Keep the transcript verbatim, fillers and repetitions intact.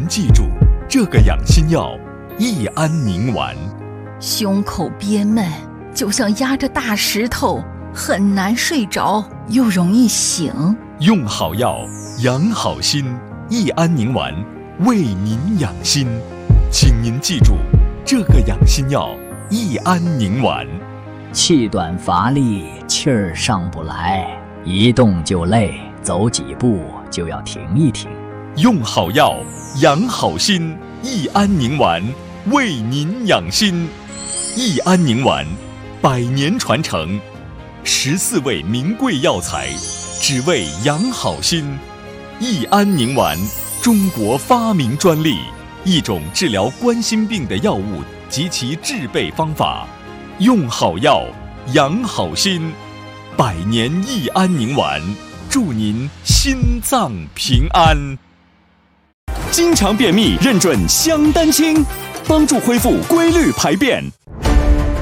您记住这个养心药益安宁丸。 胸口憋闷，就像压着大石头，很难睡着，又容易醒。 用好药，养好心，益安宁丸为您养心。请您记住这个养心药益安宁丸。 气短乏力，气儿上不来，一动就累，走几步就要停一停。 用好药，养好心，益安宁丸为您养心。益安宁丸，百年传承，十四味名贵药材，只为养好心。益安宁丸，中国发明专利，一种治疗冠心病的药物及其制备方法。用好药，养好心，百年益安宁丸，祝您心脏平安。经常便秘认准香丹清，帮助恢复规律排便。